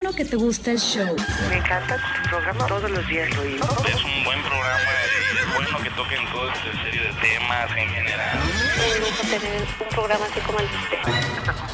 bueno que te gusta el show. Me encanta tu programa, todos los días lo oigo. Es un buen programa y es bueno que toquen toda esta serie de temas en general. Me gusta tener un programa así como el de usted.